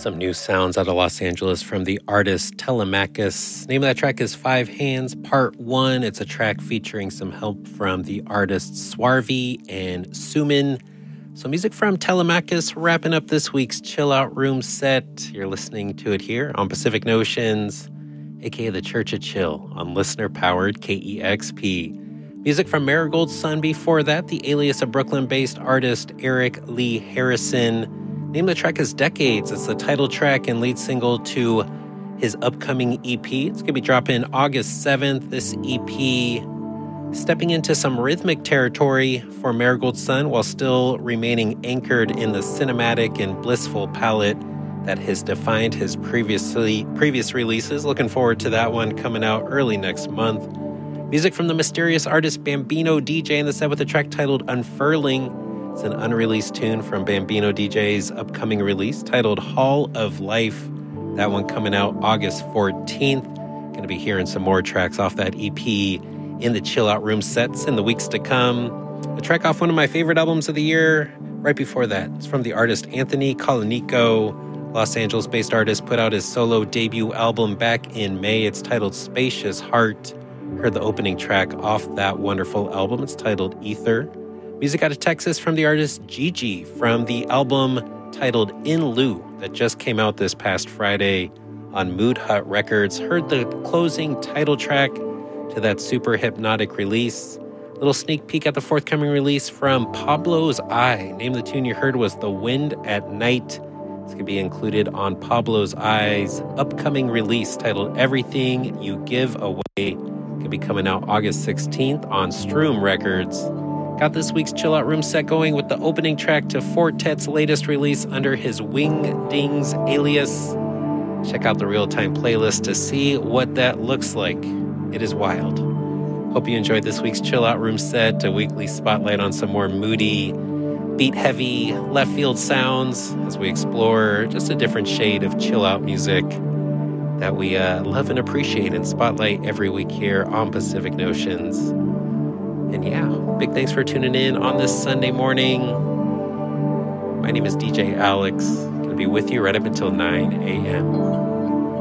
Some new sounds out of Los Angeles from the artist Telemachus. Name of that track is Five Hands, Part 1. It's a track featuring some help from the artists Swarvy and Suman. So music from Telemachus wrapping up this week's Chill Out Room set. You're listening to it here on Pacific Notions, aka the Church of Chill, on listener-powered KEXP. Music from Marigold Sun before that, the alias of Brooklyn-based artist Eric Lee Harrison. Name of the track is Decades. It's the title track and lead single to his upcoming EP. It's going to be dropping August 7th. This EP stepping into some rhythmic territory for Marigold Sun while still remaining anchored in the cinematic and blissful palette that has defined his previous releases. Looking forward to that one coming out early next month. Music from the mysterious artist Bambino DJ in the set with a track titled Unfurling. It's an unreleased tune from Bambino DJ's upcoming release titled Hall of Life. That one coming out August 14th. Going to be hearing some more tracks off that EP in the Chill Out Room sets in the weeks to come. A track off one of my favorite albums of the year. Right before that, it's from the artist Anthony Colonico. Los Angeles-based artist put out his solo debut album back in May. It's titled Spacious Heart. Heard the opening track off that wonderful album. It's titled Ether. Music out of Texas from the artist Gigi from the album titled In Lieu that just came out this past Friday on Mood Hut Records. Heard the closing title track to that super hypnotic release. Little sneak peek at the forthcoming release from Pablo's Eye. Name of the tune you heard was The Wind at Night. It's going to be included on Pablo's Eye's upcoming release titled Everything You Give Away. Going to be coming out August 16th on Stroom Records. Got this week's Chill Out Room set going with the opening track to Fortet's latest release under his Wingdings alias. Check out the real-time playlist to see what that looks like. It is wild. Hope you enjoyed this week's Chill Out Room set, a weekly spotlight on some more moody, beat-heavy, left-field sounds as we explore just a different shade of chill-out music that we love and appreciate and spotlight every week here on Pacific Notions. And yeah, big thanks for tuning in on this Sunday morning. My name is DJ Alex. Going to be with you right up until 9 a.m.